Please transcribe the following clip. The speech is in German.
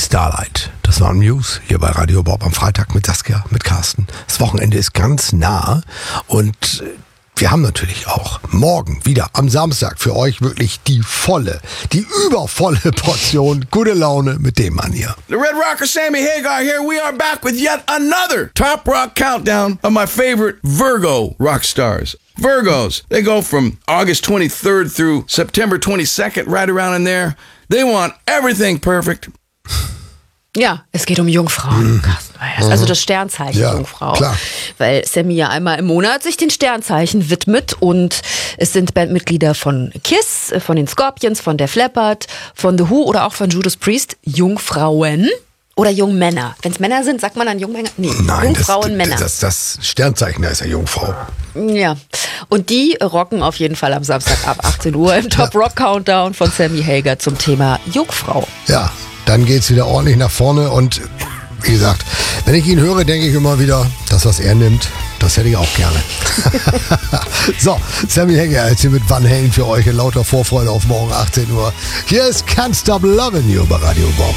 Starlight. Das waren News hier bei Radio Bob am Freitag mit Saskia, mit Carsten. Das Wochenende ist ganz nah und wir haben natürlich auch morgen wieder am Samstag für euch wirklich die übervolle Portion gute Laune mit dem Mann hier. The Red Rocker Sammy Hagar here. We are back with yet another Top Rock countdown of my favorite Virgo rock stars. Virgos, they go from August 23rd through September 22nd, right around in there. They want everything perfect. Ja, es geht um Jungfrauen, Carsten Weyers. Also das Sternzeichen Jungfrau. Klar. Weil Sammy ja einmal im Monat sich den Sternzeichen widmet und es sind Bandmitglieder von Kiss, von den Scorpions, von Def Leppard, von The Who oder auch von Judas Priest Jungfrauen oder Jungmänner. Wenn es Männer sind, sagt man dann Jungmänner? Nee, nein, Jungfrauen, Männer. Das Sternzeichen, da ist ja Jungfrau. Ja, und die rocken auf jeden Fall am Samstag ab 18 Uhr im Top Rock Countdown von Sammy Hagar zum Thema Jungfrau. Ja. Dann geht's wieder ordentlich nach vorne und wie gesagt, wenn ich ihn höre, denke ich immer wieder, das, was er nimmt, das hätte ich auch gerne. So, Sammy Hagar jetzt hier mit Van Halen für euch in lauter Vorfreude auf morgen 18 Uhr. Hier ist Can't Stop Lovin' You bei Radio Bob.